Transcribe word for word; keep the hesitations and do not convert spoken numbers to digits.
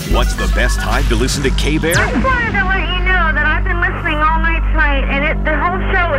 What's the best time to listen to K-Bear? I just wanted to let you know that I've been listening all night tonight, and it, the whole show